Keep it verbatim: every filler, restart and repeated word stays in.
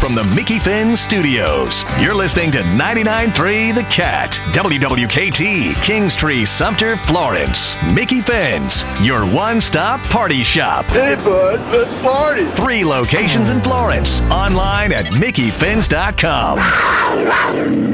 from the Mickey Finn Studios. You're listening to ninety-nine point three The Cat, W W K T, Kingstree, Sumter, Florence. Mickey Finn's, your one-stop party shop. Hey, bud, let's party. Three locations in Florence. Online at mickey fins dot com.